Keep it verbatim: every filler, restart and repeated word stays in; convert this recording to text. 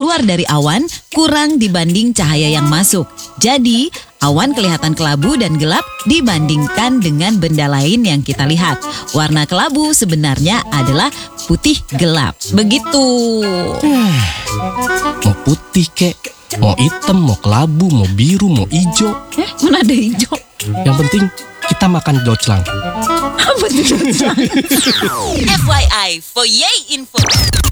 keluar dari awan kurang dibanding cahaya yang masuk. Jadi, awan kelihatan kelabu dan gelap dibandingkan dengan benda lain yang kita lihat. Warna kelabu sebenarnya adalah putih gelap. Begitu. Mau putih kek, mau hitam, mau kelabu, mau biru, mau hijau. Eh, mana ada hijau? Yang penting kita makan doclang. Apa itu? F Y I for Yay Info.